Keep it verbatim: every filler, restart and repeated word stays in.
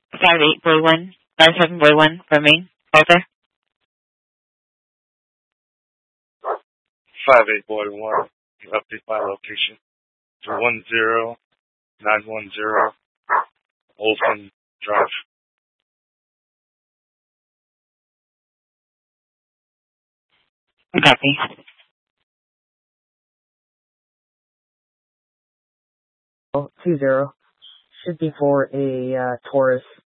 Five eight boy one, five seven boy one from Maine. Alter. Five eight boy one. Update my location to one zero nine one zero Olson Drive. Copy. Two zero should be for a uh, Taurus